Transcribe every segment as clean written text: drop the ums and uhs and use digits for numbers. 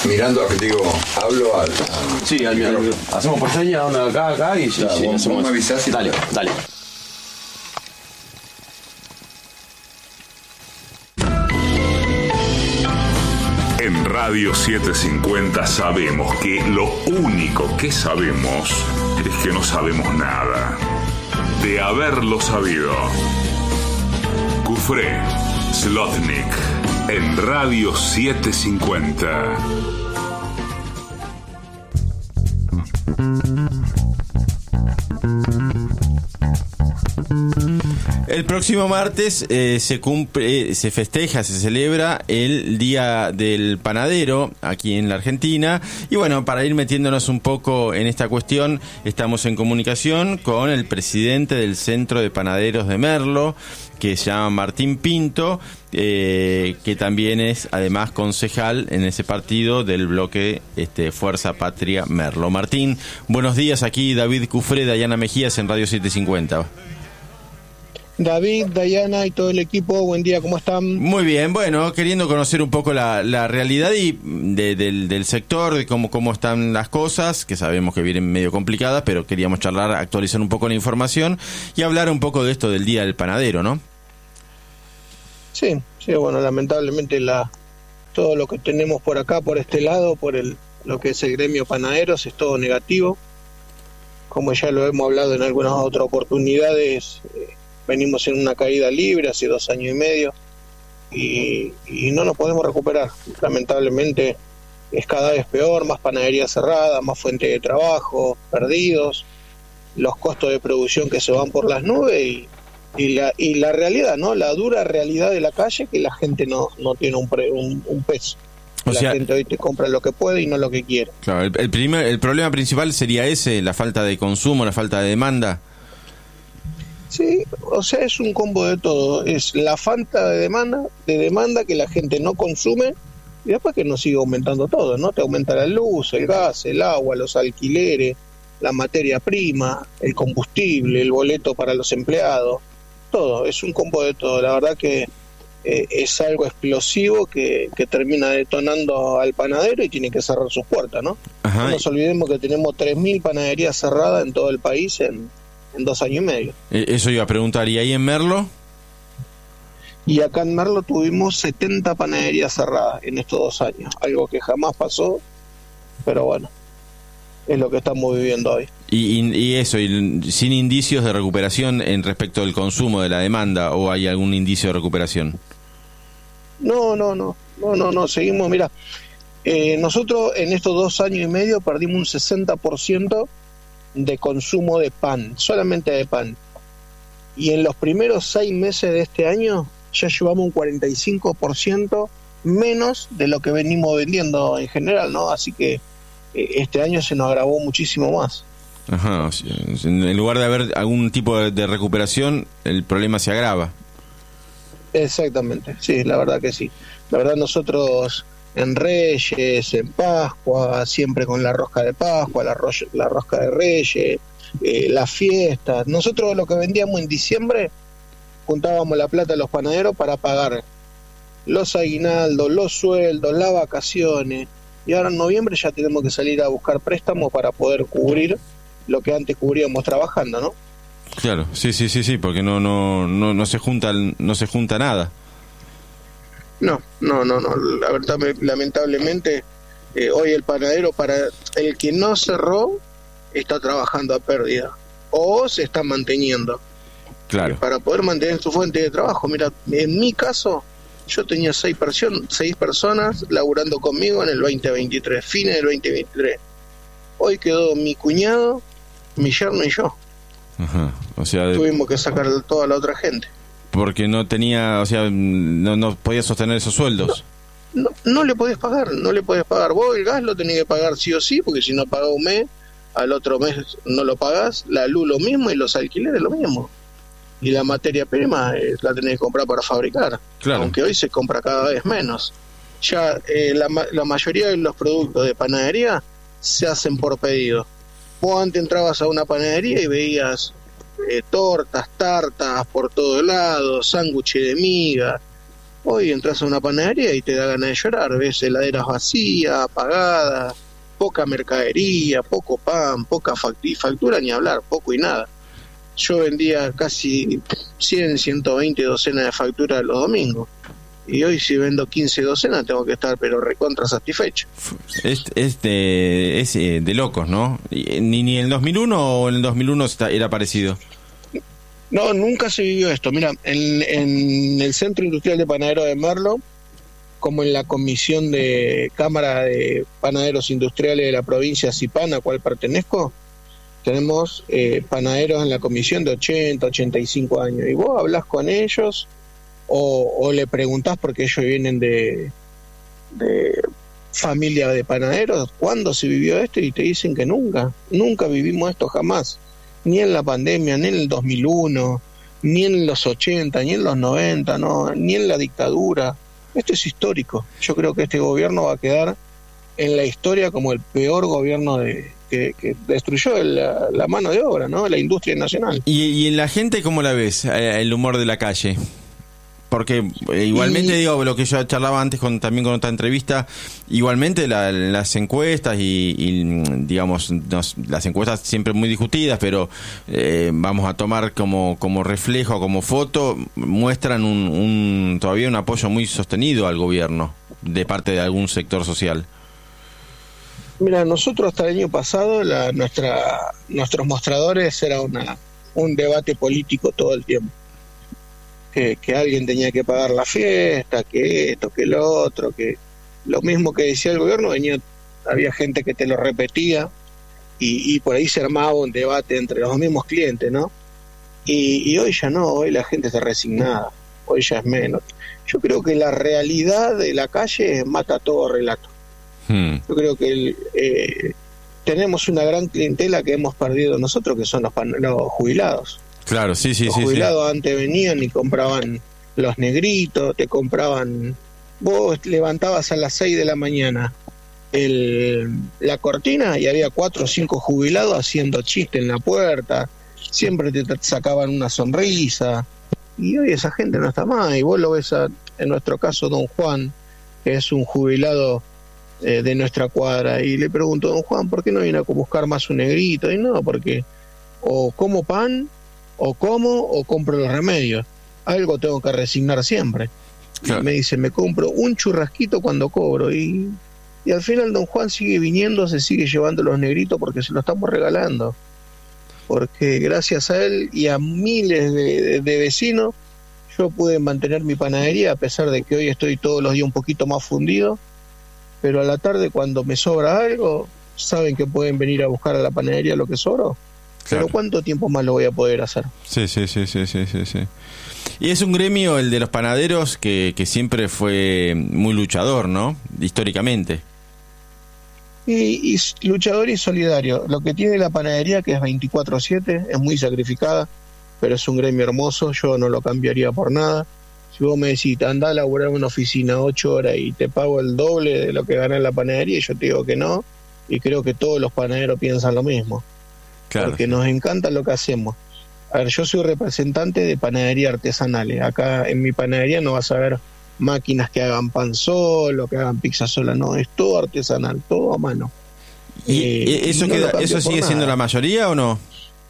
mirando, digo, hablo al... Sí, hacemos por señas, acá y ya. Sí, Vos me avisás y... Dale. En Radio 750 sabemos que lo único que sabemos es que no sabemos nada. De haberlo sabido. Cufré, Zlotnik, en Radio 750. El próximo martes se festeja, se celebra el Día del Panadero aquí en la Argentina. Y bueno, para ir metiéndonos un poco en esta cuestión, estamos en comunicación con el presidente del Centro de Panaderos de Merlo, que se llama Martín Pinto, que también es además concejal en ese partido del bloque Fuerza Patria Merlo. Martín, buenos días, aquí David Cufré, Dayana Mejías en Radio 750. David, Dayana y todo el equipo, buen día, ¿cómo están? Muy bien, bueno, queriendo conocer un poco la realidad y del sector, de cómo están las cosas, que sabemos que vienen medio complicadas, pero queríamos charlar, actualizar un poco la información y hablar un poco de esto del Día del Panadero, ¿no? Sí, bueno, lamentablemente todo lo que tenemos por acá, por este lado, lo que es el gremio panaderos, es todo negativo. Como ya lo hemos hablado en algunas otras oportunidades, venimos en una caída libre hace 2 años y medio y no nos podemos recuperar. Lamentablemente es cada vez peor, más panadería cerrada, más fuente de trabajo, perdidos, los costos de producción que se van por las nubes y la realidad, ¿no? La dura realidad de la calle, que la gente no tiene un peso. La gente hoy te compra lo que puede y no lo que quiere. Claro, el problema principal sería ese, la falta de consumo, la falta de demanda. Sí, o sea, es un combo de todo. Es la falta de demanda que la gente no consume y después que nos sigue aumentando todo, ¿no? Te aumenta la luz, el gas, el agua, los alquileres, la materia prima, el combustible, el boleto para los empleados, todo. Es un combo de todo. La verdad que es algo explosivo que termina detonando al panadero y tiene que cerrar sus puertas, ¿no? Ajá. No nos olvidemos que tenemos 3.000 panaderías cerradas en todo el país en 2 años y medio. Eso iba a preguntar, ¿y ahí en Merlo? Y acá en Merlo tuvimos 70 panaderías cerradas en estos 2 años, algo que jamás pasó, pero bueno, es lo que estamos viviendo hoy. Y eso, y sin indicios de recuperación en respecto del consumo, de la demanda, ¿o hay algún indicio de recuperación? No, seguimos, mira, nosotros en estos 2 años y medio perdimos un 60% de consumo de pan, solamente de pan. Y en los primeros 6 meses de este año ya llevamos un 45% menos de lo que venimos vendiendo en general, ¿no? Así que este año se nos agravó muchísimo más. Ajá, en lugar de haber algún tipo de recuperación, el problema se agrava. Exactamente, sí, la verdad que sí. La verdad nosotros en Reyes, en Pascua, siempre con la rosca de Pascua, la rosca de Reyes, las fiestas. Nosotros lo que vendíamos en diciembre, juntábamos la plata de los panaderos para pagar los aguinaldos, los sueldos, las vacaciones. Y ahora en noviembre ya tenemos que salir a buscar préstamos para poder cubrir lo que antes cubríamos trabajando, ¿no? Claro, sí, porque no se junta nada. No, la verdad, lamentablemente, hoy el panadero, para el que no cerró, está trabajando a pérdida, o se está manteniendo. Claro. Para poder mantener su fuente de trabajo. Mira, en mi caso, yo tenía 6 personas laburando conmigo en el 2023, fines del 2023. Hoy quedó mi cuñado, mi yerno y yo. Ajá, o sea... Tuvimos que sacar toda la otra gente. Porque no tenía, o sea, no podía sostener esos sueldos. No le podés pagar. Vos el gas lo tenés que pagar sí o sí, porque si no pagás un mes, al otro mes no lo pagás, la luz lo mismo y los alquileres lo mismo. Y la materia prima la tenés que comprar para fabricar, claro. Aunque hoy se compra cada vez menos. Ya la mayoría de los productos de panadería se hacen por pedido. Vos antes entrabas a una panadería y veías tortas, tartas por todos lados, sándwiches de miga, Hoy entras a una panadería y te da ganas de llorar, ves heladeras vacías, apagadas, poca mercadería, poco pan, poca factura, ni hablar, poco y nada. Yo vendía casi 100, 120 docenas de facturas los domingos. Y hoy si vendo 15 docenas tengo que estar pero recontra satisfecho. Es de locos, ¿no? Ni en el 2001 o en el 2001 era parecido. No, nunca se vivió esto. Mira, en el Centro Industrial de Panaderos de Merlo, como en la Comisión de Cámara de Panaderos Industriales de la provincia de Cipán, a cual pertenezco, tenemos panaderos en la comisión de 80, 85 años. Y vos hablás con ellos o le preguntás, porque ellos vienen de familia de panaderos, ¿cuándo se vivió esto? Y te dicen que nunca vivimos esto jamás. Ni en la pandemia, ni en el 2001, ni en los 80, ni en los 90, no, ni en la dictadura. Esto es histórico. Yo creo que este gobierno va a quedar en la historia como el peor gobierno que destruyó la mano de obra, ¿no? La industria nacional. ¿Y en la gente cómo la ves, el humor de la calle? Porque igualmente, digo, lo que yo charlaba antes también con otra entrevista, igualmente las encuestas y digamos, las encuestas siempre muy discutidas, pero vamos a tomar como reflejo, como foto, muestran todavía un apoyo muy sostenido al gobierno de parte de algún sector social. Mira, nosotros hasta el año pasado nuestros mostradores era un debate político todo el tiempo. Que alguien tenía que pagar la fiesta, que esto, que lo otro, que lo mismo que decía el gobierno, había gente que te lo repetía y por ahí se armaba un debate entre los mismos clientes, ¿no? Y hoy ya no, hoy la gente está resignada, hoy ya es menos. Yo creo que la realidad de la calle mata todo relato. Yo creo que tenemos una gran clientela que hemos perdido nosotros, que son los jubilados. Claro, sí. Los jubilados antes venían y compraban los negritos, te compraban... Vos levantabas a las 6 de la mañana la cortina y había 4 o 5 jubilados haciendo chiste en la puerta, siempre te sacaban una sonrisa, y hoy esa gente no está más. Y vos lo ves en nuestro caso, don Juan, que es un jubilado de nuestra cuadra, y le pregunto, don Juan, ¿por qué no viene a buscar más un negrito? Y no, porque o como pan, o compro los remedios, algo tengo que resignar siempre. Claro. Y me dice, me compro un churrasquito cuando cobro, y al final don Juan sigue viniendo, se sigue llevando los negritos porque se lo estamos regalando, porque gracias a él y a miles de vecinos yo pude mantener mi panadería, a pesar de que hoy estoy todos los días un poquito más fundido, pero a la tarde cuando me sobra algo, saben que pueden venir a buscar a la panadería lo que sobró. Claro. Pero ¿cuánto tiempo más lo voy a poder hacer? Sí. Y es un gremio, el de los panaderos, que siempre fue muy luchador, ¿no? Históricamente. Y luchador y solidario. Lo que tiene la panadería, que es 24/7, es muy sacrificada, pero es un gremio hermoso, yo no lo cambiaría por nada. Si vos me decís, andá a laburar en una oficina 8 horas y te pago el doble de lo que gana en la panadería, yo te digo que no, y creo que todos los panaderos piensan lo mismo. Claro. Porque nos encanta lo que hacemos. A ver, yo soy representante de panadería artesanales. Acá en mi panadería no vas a ver máquinas que hagan pan solo, que hagan pizza sola, no, es todo artesanal, todo a mano. ¿Y eso sigue siendo la mayoría o no?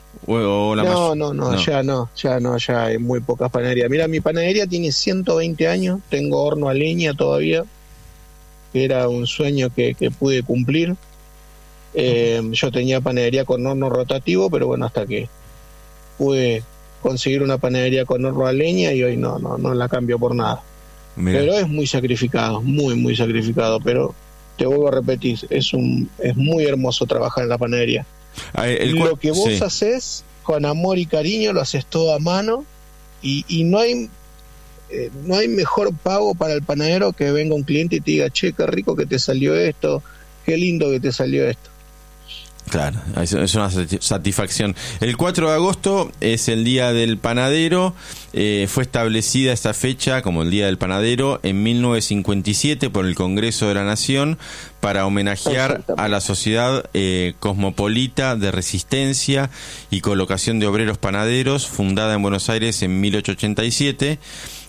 Ya hay muy pocas panaderías. Mira, mi panadería tiene 120 años, tengo horno a leña todavía, que era un sueño que pude cumplir. Yo tenía panadería con horno rotativo, pero bueno, hasta que pude conseguir una panadería con horno a leña, y hoy no la cambio por nada. Mirá. Pero es muy sacrificado, muy sacrificado, pero te vuelvo a repetir, es muy hermoso trabajar en la panadería. Lo que vos haces con amor y cariño lo haces todo a mano, y no hay mejor pago para el panadero que venga un cliente y te diga, che, qué rico que te salió esto, qué lindo que te salió esto. Claro, es una satisfacción. El 4 de agosto es el Día del Panadero. Fue establecida esta fecha como el Día del Panadero en 1957 por el Congreso de la Nación para homenajear a la Sociedad Cosmopolita de Resistencia y Colocación de Obreros Panaderos, fundada en Buenos Aires en 1887.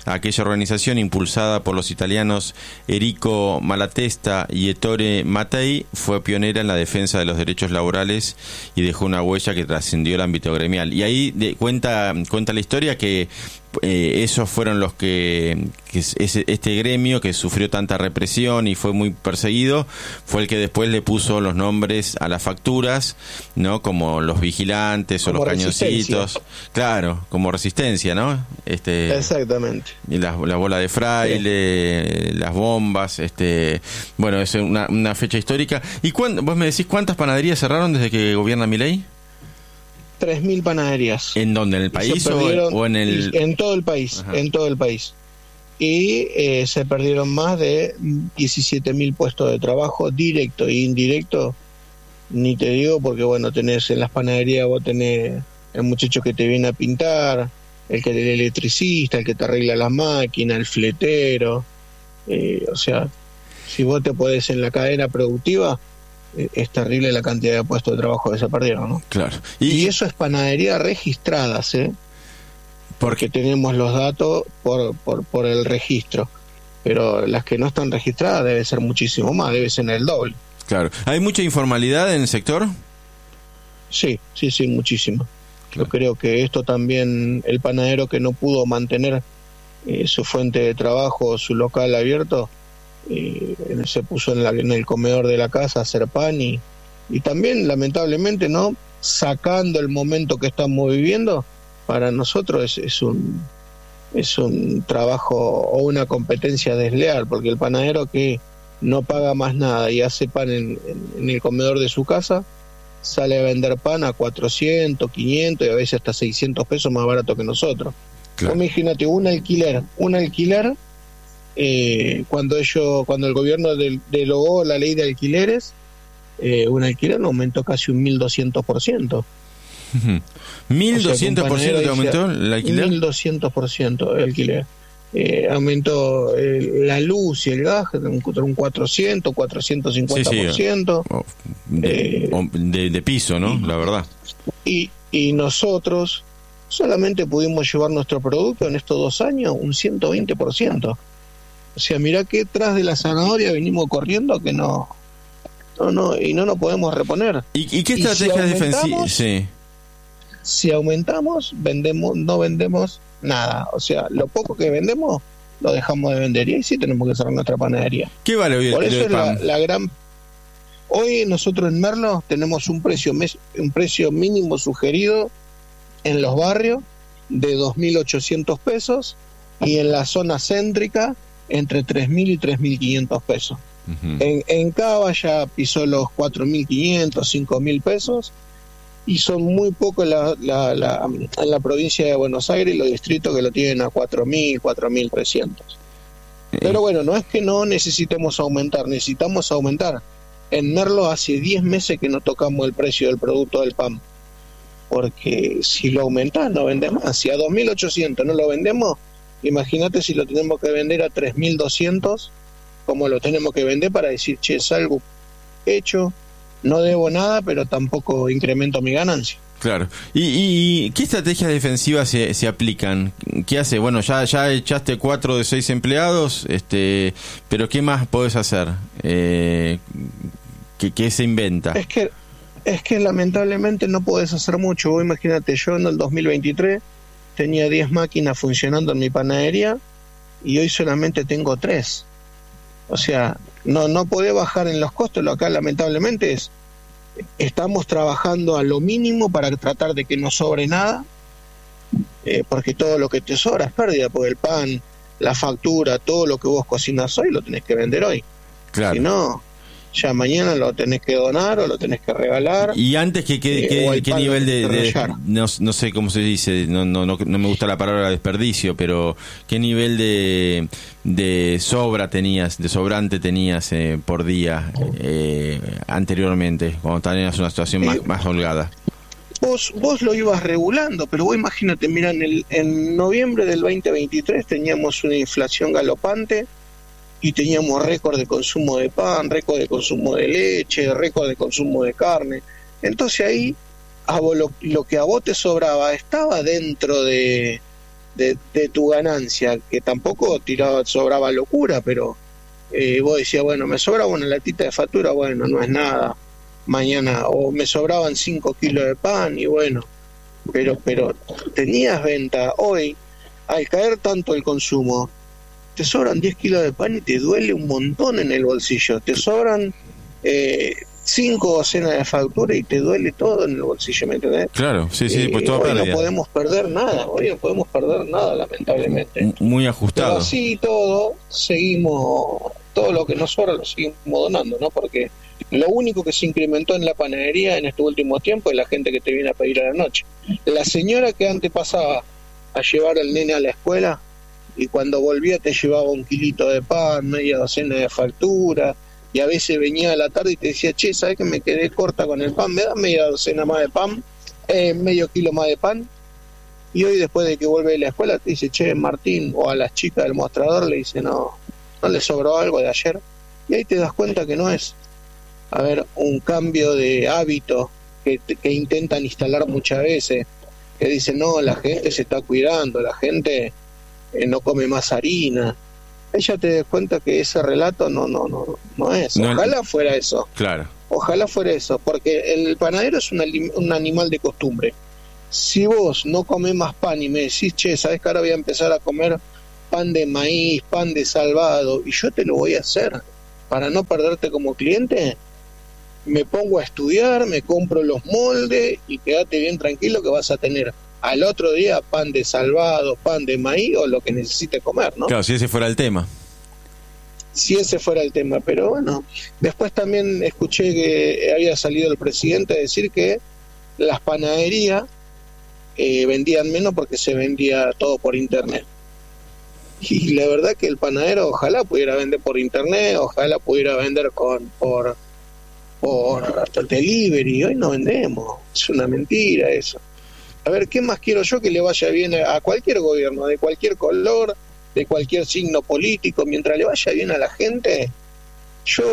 aquella organización impulsada por los italianos Enrico Malatesta y Ettore Mattei fue pionera en la defensa de los derechos laborales y dejó una huella que trascendió el ámbito gremial. Y ahí cuenta la historia que esos fueron los que este gremio que sufrió tanta represión y fue muy perseguido, fue el que después le puso los nombres a las facturas, ¿no? Como los vigilantes como o los cañoncitos, claro, como resistencia, ¿no? Exactamente. Y la bola de fraile, las bombas, bueno, es una fecha histórica. ¿Y vos me decís cuántas panaderías cerraron desde que gobierna Milei? 3.000 panaderías. ¿En dónde? ¿En el país o en el...? En todo el país, Ajá. En todo el país. Y se perdieron más de 17.000 puestos de trabajo, directo e indirecto, ni te digo, porque bueno, tenés en las panaderías, vos tenés el muchacho que te viene a pintar, el electricista, el que te arregla las máquinas, el fletero, o sea, si vos te podés en la cadena productiva, es terrible la cantidad de puestos de trabajo que se perdieron, ¿no? Claro. Y eso es panadería registradas, porque tenemos los datos por el registro, pero las que no están registradas debe ser muchísimo más, debe ser el doble. Claro. ¿Hay mucha informalidad en el sector? Sí, muchísimo. Claro. Yo creo que esto también, el panadero que no pudo mantener su fuente de trabajo, su local abierto, se puso en el comedor de la casa a hacer pan y también lamentablemente no sacando el momento que estamos viviendo, para nosotros es un trabajo o una competencia desleal, porque el panadero que no paga más nada y hace pan en el comedor de su casa sale a vender pan a 400, 500 y a veces hasta 600 pesos más barato que nosotros. Claro. Imagínate un alquiler cuando el gobierno derogó la ley de alquileres, un alquiler aumentó casi un 1.200%. 1.200% te aumentó el alquiler. 1.200% el alquiler. Aumentó la luz y el gas un 400, 450%. Sí. De piso, ¿no? La verdad. Y nosotros solamente pudimos llevar nuestro producto en estos 2 años un 120%. O sea, mirá que tras de la zanahoria venimos corriendo que no nos podemos reponer. ¿Y qué estrategia defensiva? Sí. Si aumentamos, no vendemos nada. O sea, lo poco que vendemos lo dejamos de vender y ahí sí tenemos que cerrar nuestra panadería. ¿Qué vale hoy? Por eso es la gran... Hoy nosotros en Merlo tenemos un precio mínimo sugerido en los barrios de 2.800 pesos y en la zona céntrica entre 3.000 y 3.500 pesos. Uh-huh. En Cava ya pisó los 4.500, 5.000 pesos y son muy pocos en la provincia de Buenos Aires y los distritos que lo tienen a 4.000, 4.300. Pero bueno, no es que no necesitemos aumentar, necesitamos aumentar. En Merlo hace 10 meses que no tocamos el precio del producto del pan, porque si lo aumentás no vendemos más. Si a 2.800 no lo vendemos, imagínate si lo tenemos que vender a 3.200, como lo tenemos que vender para decir, che, salgo hecho, no debo nada, pero tampoco incremento mi ganancia. Claro. ¿Y qué estrategias defensivas se aplican? ¿Qué hace? Bueno, ya echaste 4 de 6 empleados, pero ¿qué más podés hacer? ¿Qué se inventa? Es que lamentablemente no podés hacer mucho. Vos imagínate, yo en el 2023 tenía 10 máquinas funcionando en mi panadería y hoy solamente tengo 3. O sea, no podés bajar en los costos. Lo acá lamentablemente estamos trabajando a lo mínimo para tratar de que no sobre nada, porque todo lo que te sobra es pérdida, porque el pan, la factura, todo lo que vos cocinas hoy lo tenés que vender hoy. Claro. Si no, ya mañana lo tenés que donar o lo tenés que regalar. Y antes ¿qué nivel de no sé cómo se dice, no me gusta la palabra desperdicio, pero qué nivel de sobrante tenías por día anteriormente, cuando tenías una situación más holgada? Vos lo ibas regulando, pero vos imagínate, mira, en noviembre del 2023 teníamos una inflación galopante y teníamos récord de consumo de pan, récord de consumo de leche, récord de consumo de carne. Entonces ahí lo que a vos te sobraba estaba dentro de de tu ganancia, que tampoco sobraba locura, pero vos decías, bueno, me sobraba una latita de factura, bueno, no es nada, mañana, o me sobraban 5 kilos de pan, y bueno, pero tenías venta. Hoy, al caer tanto el consumo, te sobran 10 kilos de pan y te duele un montón en el bolsillo, te sobran 5 docenas de facturas y te duele todo en el bolsillo, ¿me entendés? Claro, sí, pues todo hoy pérdida. no podemos perder nada, lamentablemente. Muy ajustado. Pero así seguimos, todo lo que nos sobra lo seguimos donando, ¿no? Porque lo único que se incrementó en la panadería en este último tiempo es la gente que te viene a pedir a la noche. La señora que antes pasaba a llevar al nene a la escuela y cuando volvía te llevaba 1 kilito de pan, media docena de facturas, y a veces venía a la tarde y te decía, che, ¿sabes que me quedé corta con el pan? ¿Me das media docena más de pan? Medio kilo más de pan. Y hoy, después de que vuelve de la escuela, te dice, che, Martín, o a las chicas del mostrador le dice, no le sobró algo de ayer. Y ahí te das cuenta que no es, un cambio de hábito que intentan instalar muchas veces, que dicen, no, la gente se está cuidando, la gente no come más harina. Ella te das cuenta que ese relato no es. Ojalá fuera eso. Claro. Ojalá fuera eso, porque el panadero es un animal de costumbre. Si vos no comés más pan y me decís, che, ¿sabés que ahora voy a empezar a comer pan de maíz, pan de salvado, y yo te lo voy a hacer para no perderte como cliente? Me pongo a estudiar, me compro los moldes y quédate bien tranquilo que vas a tener al otro día pan de salvado, pan de maíz o lo que necesites comer, ¿no? Claro, si ese fuera el tema. Si ese fuera el tema, pero bueno, después también escuché que había salido el presidente a decir que las panaderías vendían menos porque se vendía todo por internet. Y la verdad que el panadero ojalá pudiera vender por internet, ojalá pudiera vender por delivery. Hoy no vendemos, es una mentira eso. A ver, ¿qué más quiero yo? Que le vaya bien a cualquier gobierno, de cualquier color, de cualquier signo político. Mientras le vaya bien a la gente, yo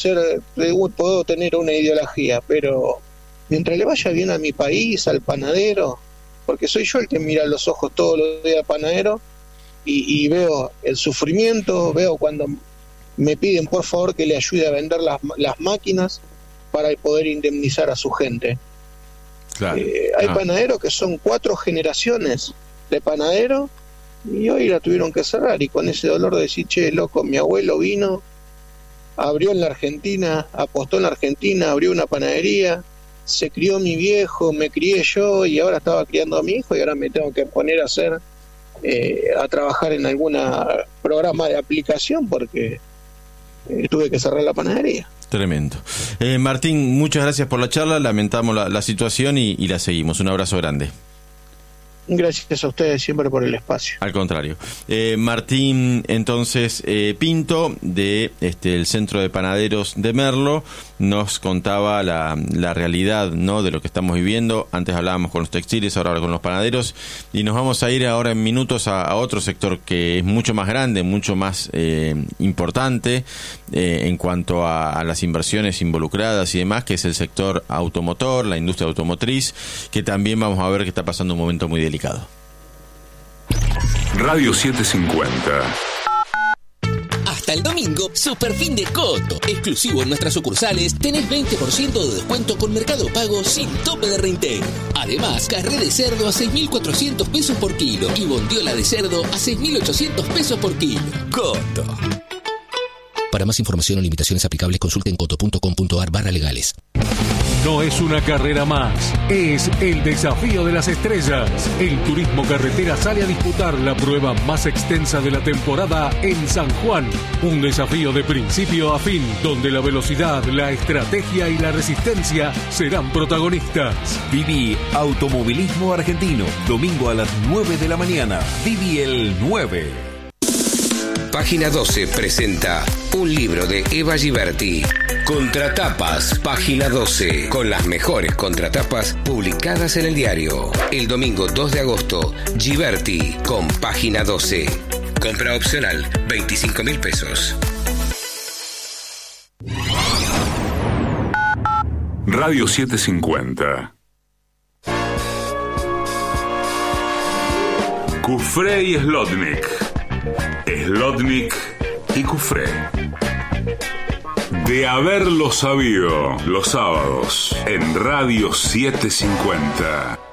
puedo tener una ideología, pero mientras le vaya bien a mi país, al panadero, porque soy yo el que mira a los ojos todos los días al panadero y veo el sufrimiento, veo cuando me piden por favor que le ayude a vender las máquinas para poder indemnizar a su gente. Claro. Hay panaderos que son 4 generaciones de panadero y hoy la tuvieron que cerrar, y con ese dolor de decir, che, loco, mi abuelo vino, abrió en la Argentina, apostó en la Argentina, abrió una panadería, se crió mi viejo, me crié yo y ahora estaba criando a mi hijo y ahora me tengo que poner a trabajar en algún programa de aplicación porque tuve que cerrar la panadería. Tremendo. Martín, muchas gracias por la charla, lamentamos la situación y la seguimos. Un abrazo grande. Gracias a ustedes siempre por el espacio. Al contrario. Martín, entonces, Pinto, de el Centro de Panaderos de Merlo, nos contaba la realidad, ¿no?, de lo que estamos viviendo. Antes hablábamos con los textiles, ahora con los panaderos, y nos vamos a ir ahora en minutos a otro sector que es mucho más grande, mucho más importante en cuanto a las inversiones involucradas y demás, que es el sector automotor, la industria automotriz, que también vamos a ver que está pasando un momento muy delicado. Radio 750. Hasta el domingo, super fin de Coto. Exclusivo en nuestras sucursales, tenés 20% de descuento con Mercado Pago sin tope de reintegro. Además, carré de cerdo a 6.400 pesos por kilo y bondiola de cerdo a 6.800 pesos por kilo. Coto. Para más información o limitaciones aplicables, consulten coto.com.ar/legales. No es una carrera más, es el desafío de las estrellas. El turismo carretera sale a disputar la prueba más extensa de la temporada en San Juan. Un desafío de principio a fin, donde la velocidad, la estrategia y la resistencia serán protagonistas. Viví Automovilismo Argentino, domingo a las 9 de la mañana. Viví el 9. Página 12 presenta un libro de Eva Giberti. Contratapas, Página 12, con las mejores contratapas publicadas en el diario. El domingo 2 de agosto, Giberti con Página 12. Compra opcional, 25.000 pesos. Radio 750. Cufré y Slotnick. Slotnick y Cufré. De haberlo sabido, los sábados en Radio 750.